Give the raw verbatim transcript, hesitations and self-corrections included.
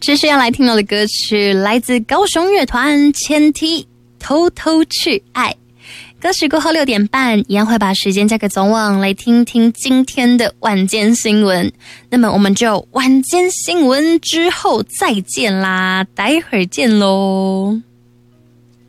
这是要来听到的歌曲，来自高雄乐团前提偷偷去爱。歌曲过后六点半，一样会把时间交给总网来听听今天的晚间新闻。那么我们就晚间新闻之后再见啦，待会儿见喽。